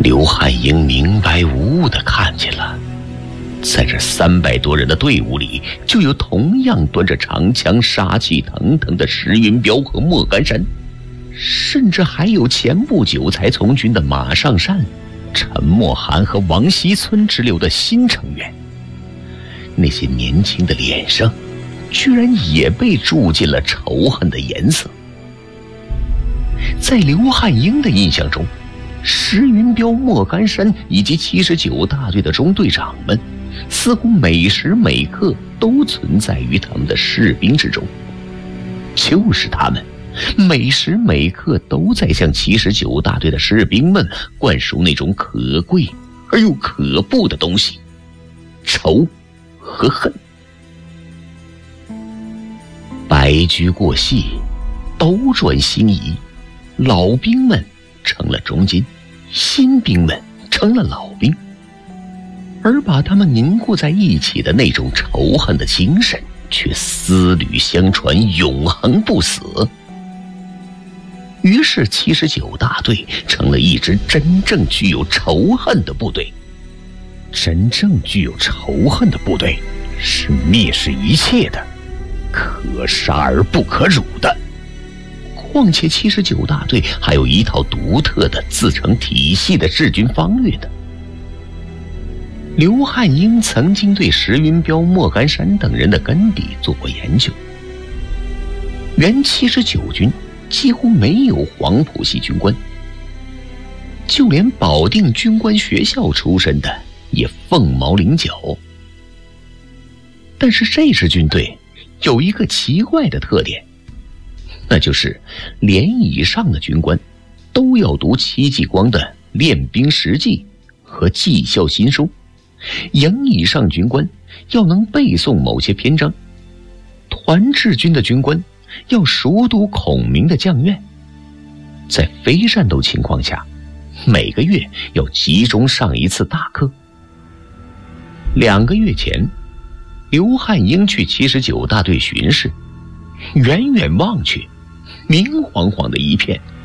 刘汉英明白无误地看见了，在这300多人的队伍里，就有同样端着长枪、杀气腾腾的石云彪和莫干山，甚至还有前不久才从军的马上善、陈默涵和王熙村之流的新成员。那些年轻的脸上，居然也被注进了仇恨的颜色。在刘汉英的印象中，石云彪、莫干山以及79大队的中队长们，似乎每时每刻都存在于他们的士兵之中。就是他们，每时每刻都在向79大队的士兵们灌输那种可贵而又可怖的东西——仇和恨。白驹过隙，斗转星移，老兵们成了中军，新兵们成了老兵，而把他们凝固在一起的那种仇恨的精神却丝缕相传，永恒不死。于是79大队成了一支真正具有仇恨的部队。真正具有仇恨的部队是蔑视一切的，可杀而不可辱的。况且79大队还有一套独特的自成体系的治军方略的。刘汉英曾经对石云彪、莫干山等人的根底做过研究。原79军几乎没有黄埔系军官，就连保定军官学校出身的也凤毛麟角。但是这支军队有一个奇怪的特点，那就是连以上的军官都要读戚继光的《练兵实记》和《绩效新书》，营以上军官要能背诵某些篇章，团治军的军官要熟读孔明的将院，在非战斗情况下，每个月要集中上一次大课。2个月前，刘汉英去79大队巡视，远远望去，明晃晃的一片，